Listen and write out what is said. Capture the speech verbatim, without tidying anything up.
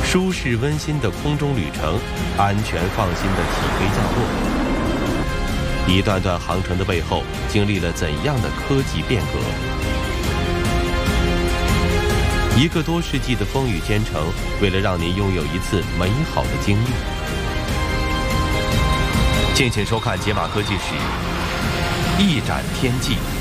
舒适温馨的空中旅程，安全放心的起飞降落。一段段航程的背后，经历了怎样的科技变革？一个多世纪的风雨兼程，为了让您拥有一次美好的经历。敬请收看《解码科技史》，一展天际。